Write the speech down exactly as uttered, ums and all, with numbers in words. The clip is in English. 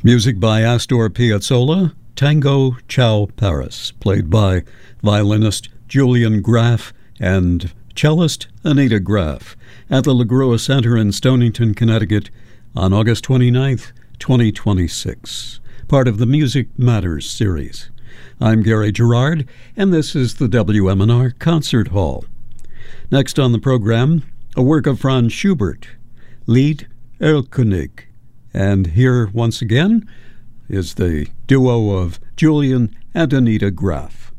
Music by Astor Piazzolla, Tango Ciao Paris, played by violinist Julian Graff and cellist Anita Graff at the LaGrua Center in Stonington, Connecticut on August twenty-ninth, twenty twenty-six, part of the Music Matters series. I'm Gary Gerard, and this is the W M N R Concert Hall. Next on the program, a work of Franz Schubert, Lied Erlkönig. And here, once again, is the duo of Julian and Anita Graff.